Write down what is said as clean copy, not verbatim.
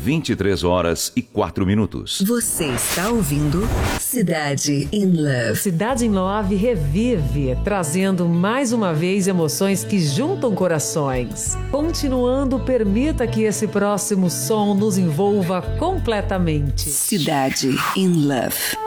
23h04. Você está ouvindo Cidade in Love. Cidade in Love revive, trazendo mais uma vez emoções que juntam corações. Continuando, permita que esse próximo som nos envolva completamente. Cidade in Love.